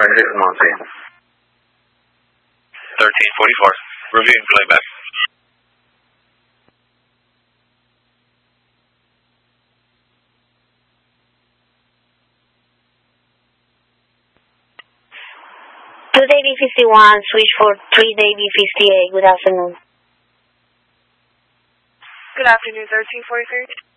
26 Mountain. 1344. Reviewing playback. Two Davy 51, switch for 3 Davy 58. Good afternoon. Good afternoon, 1343.